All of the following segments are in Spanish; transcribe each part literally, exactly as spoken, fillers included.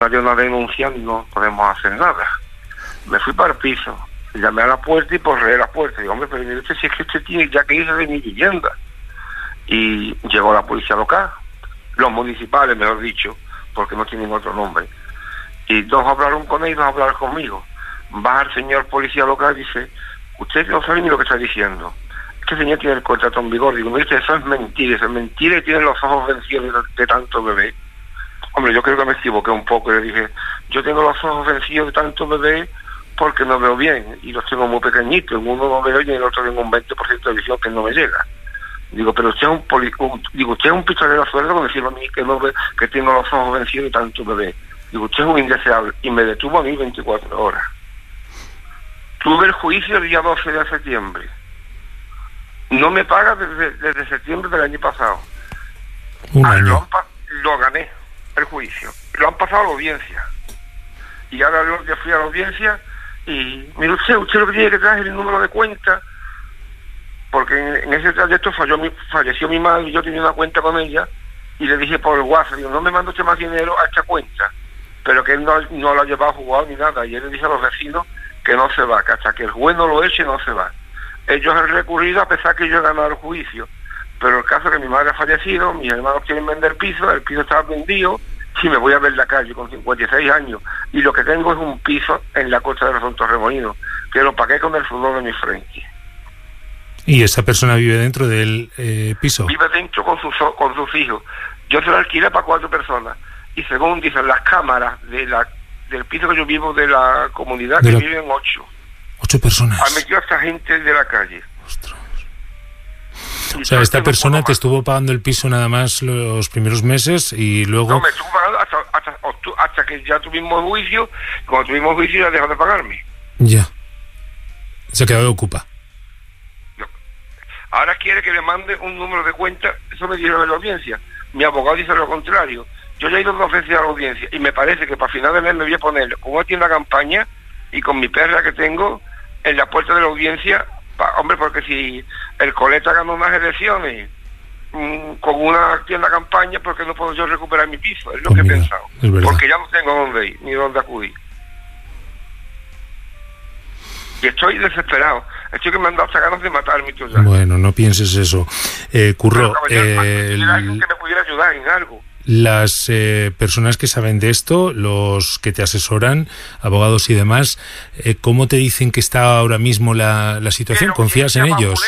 hay una denuncia y no podemos hacer nada. Me fui para el piso, llamé a la puerta y porré la puerta. Digo, hombre, pero mire usted, si es que usted tiene ya que irse de mi vivienda. Y llegó la policía local, los municipales, mejor dicho, porque no tienen otro nombre. Y dos hablaron con él y dos hablaron conmigo. Baja el señor policía local y dice, usted no sabe ni lo que está diciendo. Este señor tiene el contrato en vigor. Digo, mire, eso es mentira, eso es mentira y tiene los ojos vencidos de, de tanto bebé. Hombre, yo creo que me equivoqué un poco y le dije, yo tengo los ojos vencidos de tanto bebé porque no veo bien y los tengo muy pequeñitos. En uno no veo y en el otro tengo un veinte por ciento de visión que no me llega. Digo, pero usted es un, poli un digo, usted es un pistolero a sueldo con decirme a mí que no ve, que tengo los ojos vencidos de tanto bebé. Digo, usted es un indeseable. Y me detuvo a mí veinticuatro horas. Tuve el juicio el día doce de septiembre. No me paga desde, desde septiembre del año pasado. Un ah, año. Lo, lo gané, el juicio. Lo han pasado a la audiencia. Y ahora yo ya fui a la audiencia y, mire usted, usted lo que tiene que traer es el número de cuenta, porque en, en ese trayecto falló mi, falleció mi madre y yo tenía una cuenta con ella y le dije por el WhatsApp, digo, no me manda usted más dinero a esta cuenta, pero que él no, no lo ha llevado jugado ni nada. Y él le dije a los vecinos que no se va, que hasta que el juez no lo eche no se va. Ellos han recurrido a pesar que yo he ganado el juicio, pero el caso es que mi madre ha fallecido, mis hermanos quieren vender piso, el piso está vendido, si me voy a ver la calle con cincuenta y seis años, y lo que tengo es un piso en la costa de los Santos Remolinos, que lo pagué con el sudor de mi frente. ¿Y esa persona vive dentro del eh, piso? Vive dentro con sus, con sus hijos. Yo se lo alquilé para cuatro personas, y según dicen las cámaras de la del piso que yo vivo, de la comunidad, de que la... viven ocho. Ocho personas. Ha metido a esta gente de la calle. Ostras. O sea, esta persona te estuvo pagando el piso nada más los primeros meses y luego... No, me estuvo pagando hasta, hasta, hasta que ya tuvimos juicio. Cuando tuvimos juicio ya dejó de pagarme. Ya. Se quedó de ocupa. No. Ahora quiere que le mande un número de cuenta. Eso me dijeron en la audiencia. Mi abogado dice lo contrario. Yo ya he ido dos veces a la audiencia y me parece que para final de mes me voy a poner con una tienda campaña y con mi perra que tengo en la puerta de la audiencia. Pa, hombre, porque si el coleta ganó unas elecciones mmm, con una tienda campaña, ¿por qué no puedo yo recuperar mi piso? Es lo pues que mira, he pensado. Porque ya no tengo dónde ir, ni dónde acudir. Y estoy desesperado. Estoy que me han dado hasta ganas de matarme. Ya. Bueno, no pienses eso. Eh, Curro, Pero, eh, el... alguien que me pudiera ayudar en algo. Las eh, personas que saben de esto, los que te asesoran, abogados y demás, eh, ¿cómo te dicen que está ahora mismo la, la situación? Pero ¿Confías en ellos?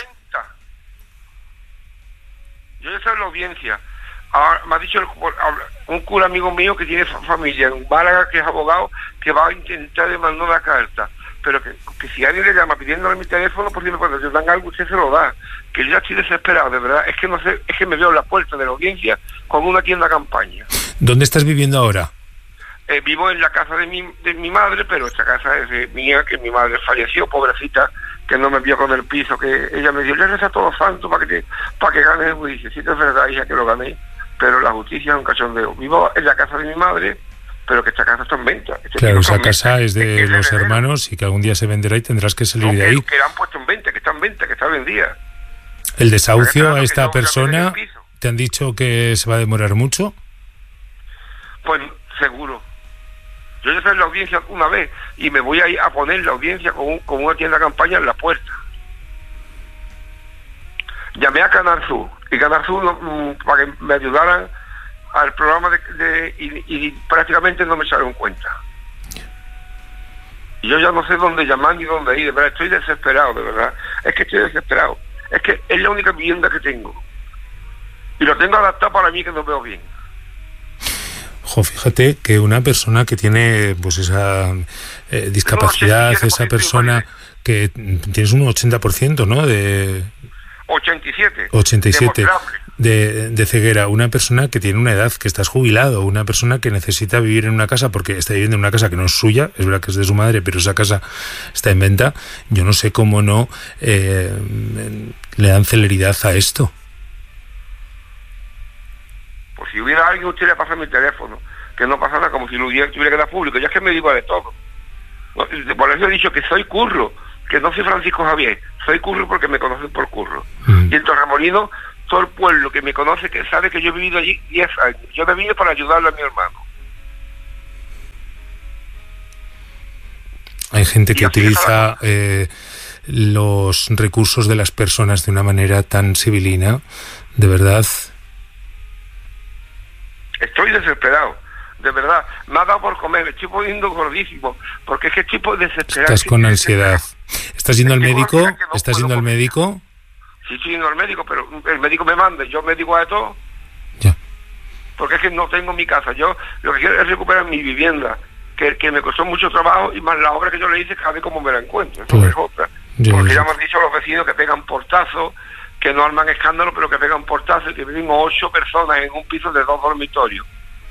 Yo ya estoy en la audiencia. Ahora, me ha dicho el, un cura amigo mío que tiene familia en Málaga, que es abogado, que va a intentar demandar una carta. Pero que, que si alguien le llama pidiéndole mi teléfono, por ejemplo, cuando te dan algo, usted se lo da. Que yo ya estoy desesperado, de verdad. Es que no sé, es que me veo en la puerta de la audiencia con una tienda campaña. ¿Dónde estás viviendo ahora? Eh, vivo en la casa de mi, de mi madre, pero esta casa es de mía, que mi madre falleció, pobrecita, que no me vio con el piso, que ella me dio, le reza a todos los santos para que, te, para que gane el juicio. Sí, que es verdad, hija, que lo gané, pero la justicia es un cachondeo. Vivo en la casa de mi madre, pero que esta casa está en venta. Este claro, esa casa venta, es de es los de hermanos y que algún día se venderá y tendrás que salir no, de ahí. Que, que la han puesto en venta, que está en venta, que está vendida. ¿El desahucio a esta no persona te han dicho que se va a demorar mucho? Pues seguro. Yo ya estoy en la audiencia una vez y me voy a ir a poner la audiencia con, un, con una tienda de campaña en la puerta. Llamé a Canal Sur y Canal Sur no, para que me ayudaran al programa de, de y, y prácticamente no me echaron cuenta. Y yo ya no sé dónde llamar ni dónde ir, de verdad, estoy desesperado, de verdad. Es que estoy desesperado. Es que es la única vivienda que tengo. Y lo tengo adaptado para mí, que no veo bien. Jo, fíjate que una persona que tiene pues esa eh, discapacidad, no, esa persona que tienes un ochenta por ciento, ¿no? De ochenta y siete. ochenta y siete de, de ceguera. Una persona que tiene una edad, que estás jubilado, una persona que necesita vivir en una casa porque está viviendo en una casa que no es suya, es verdad que es de su madre, pero esa casa está en venta. Yo no sé cómo no eh, le dan celeridad a esto. Pues si hubiera alguien, usted le pasa mi teléfono, que no pasa nada, como si lo hubiera, tuviera que dar público. Ya es que me digo de todo. Por eso he dicho que soy Curro, que no soy Francisco Javier, soy Curro porque me conocen por Curro. Mm. Y en Torremolinos, todo el pueblo que me conoce, que sabe que yo he vivido allí diez años. Yo he venido para ayudarle a mi hermano. Hay gente que utiliza eh, los recursos de las personas de una manera tan civilina, de verdad. Estoy desesperado, de verdad. Me ha dado por comer, me estoy poniendo gordísimo, porque es que estoy desesperado. Estás con ansiedad. ¿Estás yendo al médico? No ¿Estás yendo al médico? Sí, estoy yendo al médico, pero el médico me manda, yo me digo de todo. Ya. Porque es que no tengo mi casa. Yo lo que quiero es recuperar mi vivienda, que, que me costó mucho trabajo, y más la obra que yo le hice, cada vez como me la encuentro. Eso es otra. Porque ya me han dicho los vecinos que pegan portazos, que no arman escándalo, pero que pegan portazos, y que viven ocho personas en un piso de dos dormitorios.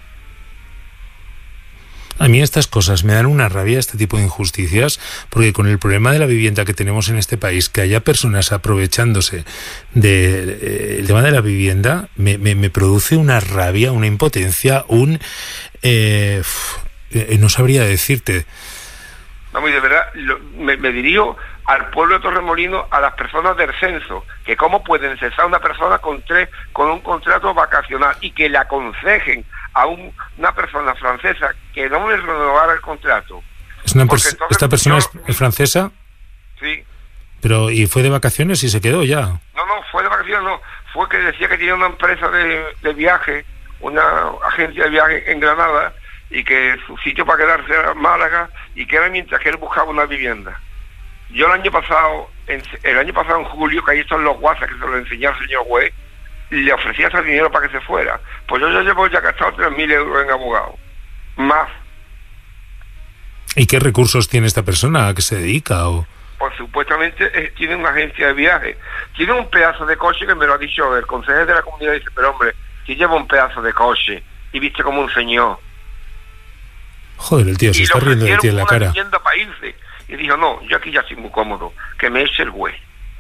A mí estas cosas me dan una rabia, este tipo de injusticias, porque con el problema de la vivienda que tenemos en este país, que haya personas aprovechándose del de, eh, tema de la vivienda, me, me, me produce una rabia, una impotencia, un... Eh, eh, no sabría decirte. Vamos, y de verdad, lo, me, me dirijo al pueblo de Torremolinos, a las personas del censo, que cómo pueden cesar a una persona con tres con un contrato vacacional y que le aconsejen a un, una persona francesa que no le renovara el contrato. ¿Es una pers entonces, ¿Esta persona yo, es francesa? Sí. Pero, ¿y fue de vacaciones y se quedó ya? No, no, fue de vacaciones, no. Fue que decía que tenía una empresa de, de viaje, una agencia de viaje en Granada, y que su sitio para quedarse era Málaga, y que era mientras que él buscaba una vivienda. Yo el año pasado, en, el año pasado en julio, que ahí están los WhatsApp que se lo enseñó al señor juez, le ofrecía ese dinero para que se fuera. Pues yo ya llevo ya gastado tres mil euros en abogado. Más. ¿Y qué recursos tiene esta persona? ¿A qué se dedica? O... Pues supuestamente eh, tiene una agencia de viaje. Tiene un pedazo de coche que me lo ha dicho el consejero de la comunidad. Dice, pero hombre, si lleva un pedazo de coche y viste como un señor. Joder, el tío se está riendo de ti en la cara. Para irse. Y dijo, no, yo aquí ya estoy muy cómodo, que me eche el güey.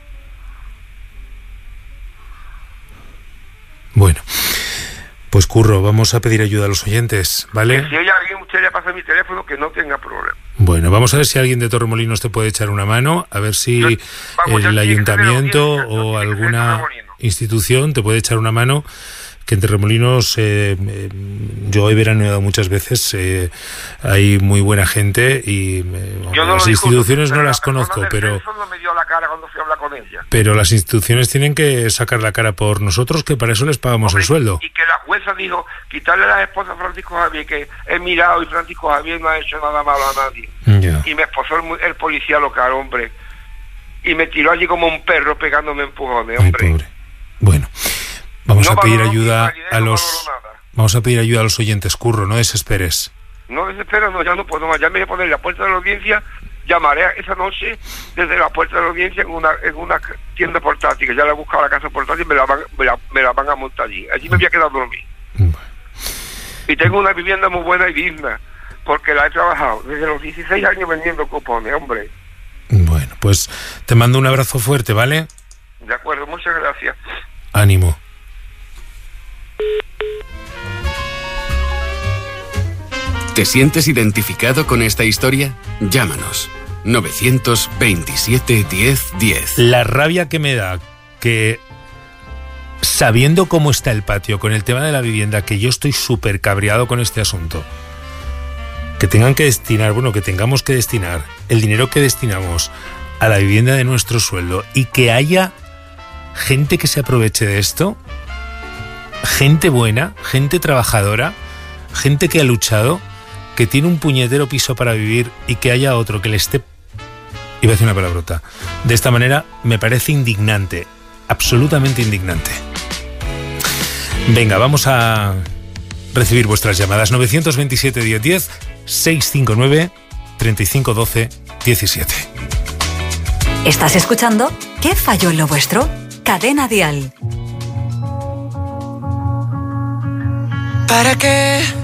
Bueno, pues Curro, vamos a pedir ayuda a los oyentes, ¿vale? Que si hay alguien, usted le pasa mi teléfono, que no tenga problema. Bueno, vamos a ver si alguien de Torremolinos te puede echar una mano, a ver si yo, vamos, el ayuntamiento o alguna institución te puede echar una mano. Que en Torremolinos eh, eh, yo he veraneado muchas veces, eh, hay muy buena gente y eh, no las instituciones discuto, no las conozco, pero no me dio la cara cuando fui a hablar con ella. Pero las instituciones tienen que sacar la cara por nosotros, que para eso les pagamos Hombre, el sueldo. Y que la jueza dijo, quitarle a la esposa a Francisco Javier, que he mirado y Francisco Javier no ha hecho nada malo a nadie. Yeah. Y me esposó el, el policía local, hombre, y me tiró allí como un perro pegándome empujones, hombre. Ay, pobre. Bueno. Vamos no a pedir valoro, ayuda a no los vamos a pedir ayuda a los oyentes, Curro, no desesperes. No desesperes, no, ya no puedo más, ya me voy a poner en la puerta de la audiencia, llamaré esa noche desde la puerta de la audiencia en una en una tienda portátil, que ya la he buscado la casa portátil y me la van, me la, me la van a montar allí. Allí me voy a quedar a dormir. Bueno. Y tengo una vivienda muy buena y digna, porque la he trabajado desde los dieciséis años vendiendo cupones, hombre. Bueno, pues te mando un abrazo fuerte, ¿vale? De acuerdo, muchas gracias. Ánimo. ¿Te sientes identificado con esta historia? Llámanos. novecientos veintisiete diez diez. La rabia que me da que, sabiendo cómo está el patio con el tema de la vivienda, que yo estoy súper cabreado con este asunto, que tengan que destinar, bueno, que tengamos que destinar el dinero que destinamos a la vivienda de nuestro sueldo y que haya gente que se aproveche de esto, gente buena, gente trabajadora, gente que ha luchado, que tiene un puñetero piso para vivir y que haya otro que le esté... Iba a decir una palabrota. De esta manera me parece indignante, absolutamente indignante. Venga, vamos a recibir vuestras llamadas. novecientos veintisiete diez diez, seiscientos cincuenta y nueve, treinta y cinco doce diecisiete. ¿Estás escuchando? ¿Qué falló en lo vuestro? Cadena Dial. ¿Para qué